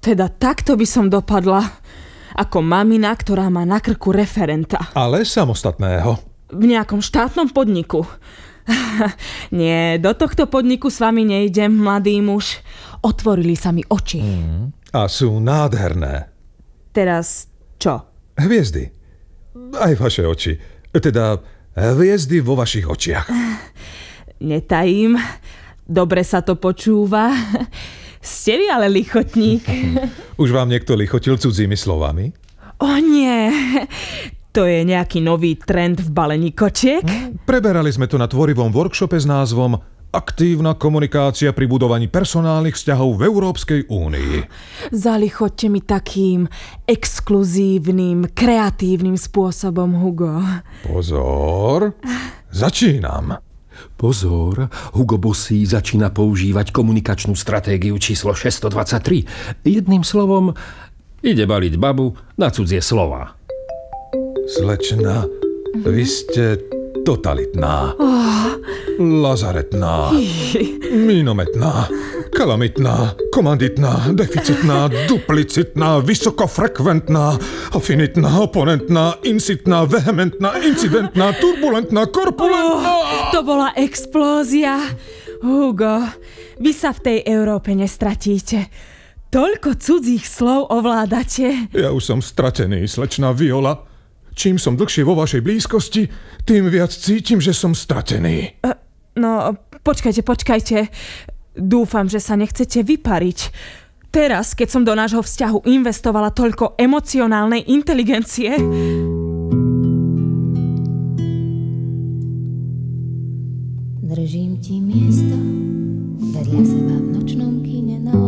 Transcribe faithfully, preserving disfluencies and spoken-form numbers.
Teda takto by som dopadla. Ako mamina, ktorá má na krku referenta. Ale samostatného. V nejakom štátnom podniku. Nie, do tohto podniku s vami nejdem, mladý muž. Otvorili sa mi oči. Mm. A sú nádherné. Teraz čo? Hviezdy. Aj vaše oči. Teda hviezdy vo vašich očiach. Netajím. Dobre sa to počúva. Ste vy ale lichotník. Už vám niekto lichotil cudzími slovami? O nie. To je nejaký nový trend v balení kočiek? Preberali sme to na tvorivom workshope s názvom Aktívna komunikácia pri budovaní personálnych vzťahov v Európskej únii. Zalichoďte mi takým exkluzívnym, kreatívnym spôsobom, Hugo. Pozor, začínam. Pozor, Hugo Bossy začína používať komunikačnú stratégiu číslo šesťstodvadsaťtri. Jedným slovom, ide baliť babu na cudzie slova. Slečna, vy ste totalitná, Oh, lazaretná, mínometná, kalamitná, komanditná, deficitná, duplicitná, vysokofrekventná, afinitná, oponentná, incitná, vehementná, incidentná, turbulentná, korpulentná. oh, to bola explózia. Hugo, vy sa v tej Európe nestratíte. Toľko cudzích slov ovládate. Ja už som stratený, slečná Viola. Čím som dlhšie vo vašej blízkosti, tým viac cítim, že som stratený. Uh, no, počkajte, počkajte. Dúfam, že sa nechcete vypariť. Teraz, keď som do nášho vzťahu investovala toľko emocionálnej inteligencie... Držím ti miesto vedľa seba v nočnom kine na